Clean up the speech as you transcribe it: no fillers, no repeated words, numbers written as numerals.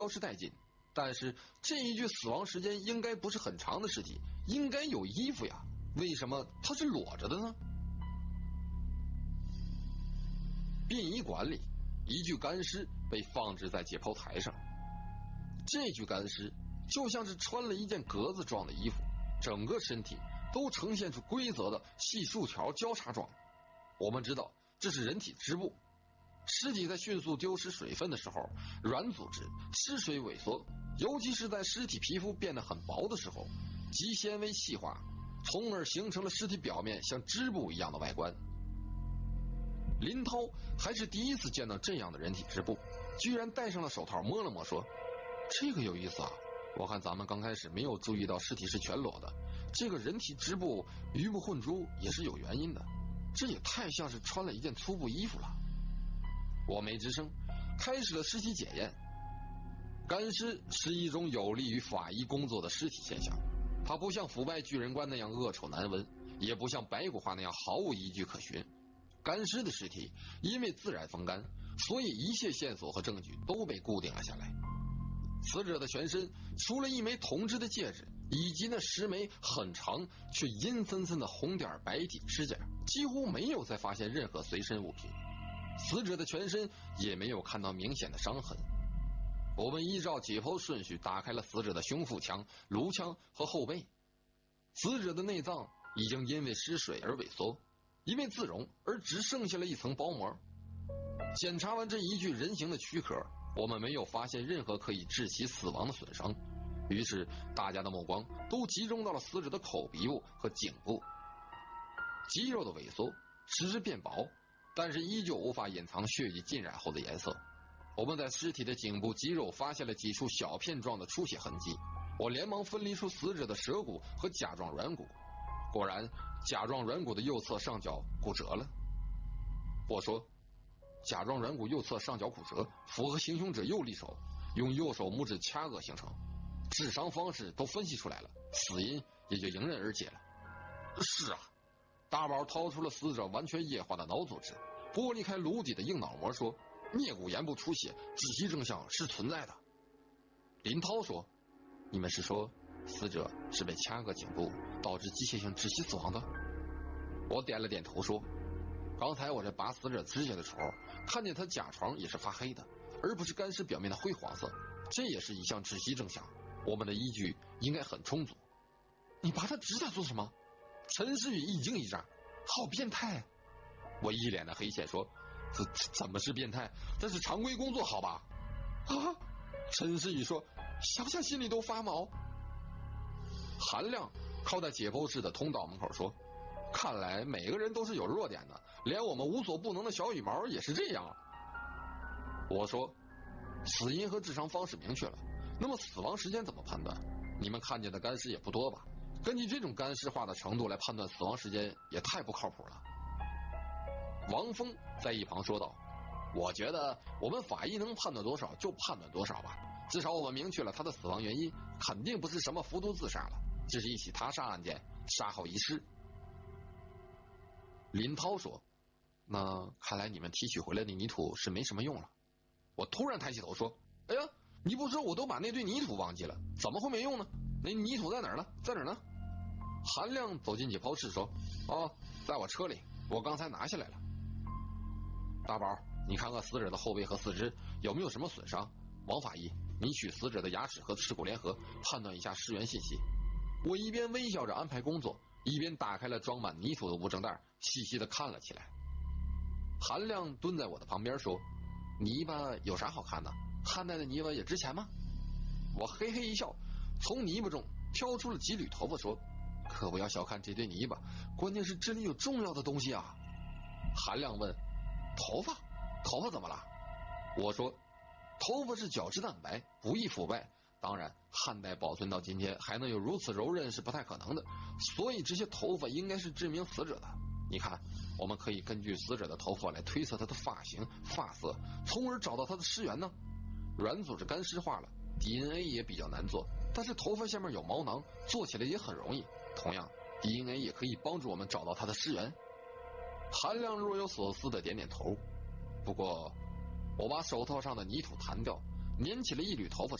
失殆尽。但是这一具死亡时间应该不是很长的尸体，应该有衣服呀，为什么它是裸着的呢？殡仪馆里，一具干尸被放置在解剖台上。这具干尸就像是穿了一件格子状的衣服，整个身体都呈现出规则的细竖条交叉状。我们知道这是人体织布。尸体在迅速丢失水分的时候，软组织失水萎缩，尤其是在尸体皮肤变得很薄的时候，肌纤维细化，从而形成了尸体表面像织布一样的外观。林涛还是第一次见到这样的人体织布，居然戴上了手套摸了摸说，这个有意思啊，我看咱们刚开始没有注意到尸体是全裸的，这个人体织布鱼目混珠也是有原因的，这也太像是穿了一件粗布衣服了。我没吱声，开始了尸体检验。干尸是一种有利于法医工作的尸体现象，它不像腐败巨人观那样恶臭难闻，也不像白骨化那样毫无依据可循。干尸的尸体因为自然风干，所以一切线索和证据都被固定了下来。死者的全身除了一枚铜制的戒指以及那10枚很长却阴森森的红点白体指甲，几乎没有再发现任何随身物品。死者的全身也没有看到明显的伤痕。我们依照解剖顺序打开了死者的胸腹腔、颅腔和后背。死者的内脏已经因为失水而萎缩，因为自溶而只剩下了一层薄膜。检查完这一具人形的躯壳，我们没有发现任何可以致其死亡的损伤，于是大家的目光都集中到了死者的口鼻部和颈部。肌肉的萎缩使之变薄，但是依旧无法隐藏血液浸染后的颜色。我们在尸体的颈部肌肉发现了几处小片状的出血痕迹，我连忙分离出死者的舌骨和甲状软骨，果然甲状软骨的右侧上角骨折了。我说，甲状软骨右侧上角骨折符合行凶者右利手用右手拇指掐扼形成，致伤方式都分析出来了，死因也就迎刃而解了。是啊，大宝掏出了死者完全液化的脑组织，剥离开颅底的硬脑膜说，颞骨眼部出血窒息症象是存在的。林涛说，你们是说死者是被掐割颈部导致机械性窒息死亡的？我点了点头说，刚才我在拔死者指甲的时候看见他甲床也是发黑的，而不是干尸表面的灰黄色，这也是一项窒息症象，我们的依据应该很充足。你拔他指甲做什么？陈思雨一惊一乍，好变态。我一脸的黑线说，这怎么是变态？这是常规工作好吧？啊！陈思雨说，想想心里都发毛。韩亮靠在解剖室的通道门口说，看来每个人都是有弱点的，连我们无所不能的小羽毛也是这样。我说，死因和致伤方式明确了，那么死亡时间怎么判断？你们看见的干尸也不多吧？根据这种干尸化的程度来判断死亡时间也太不靠谱了。王峰在一旁说道，我觉得我们法医能判断多少就判断多少吧，至少我们明确了他的死亡原因，肯定不是什么服毒自杀了，这是一起他杀案件，杀后遗失。林涛说，那看来你们提取回来的泥土是没什么用了。我突然抬起头说，哎呀，你不说我都把那堆泥土忘记了，怎么会没用呢？那泥土在哪儿呢？在哪儿呢？韩亮走进解剖室说，哦，在我车里，我刚才拿下来了。大宝，你看看死者的后背和四肢有没有什么损伤？王法医，你取死者的牙齿和耻骨联合，判断一下尸源信息。我一边微笑着安排工作，一边打开了装满泥土的物证袋，细细的看了起来。韩亮蹲在我的旁边说，泥巴有啥好看的？汉代的泥巴也值钱吗？我嘿嘿一笑，从泥巴中挑出了几缕头发说，可不要小看这堆泥巴，关键是这里有重要的东西啊。韩亮问，头发？头发怎么了？我说，头发是角质蛋白，不易腐败，当然汉代保存到今天还能有如此柔韧是不太可能的，所以这些头发应该是致命死者的。你看，我们可以根据死者的头发来推测他的发型、发色，从而找到他的尸源呢。软组织干尸化了， DNA 也比较难做，但是头发下面有毛囊，做起来也很容易，同样 DNA 也可以帮助我们找到他的尸源。韩亮若有所思的点点头，不过我把手套上的泥土弹掉， 粘起了一缕头发